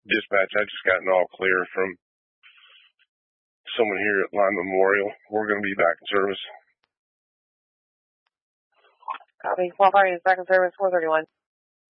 Dispatch, I just got an all clear from someone here at Lime Memorial. We're going to be back in service. Copy. Qualifying is back in service, 431.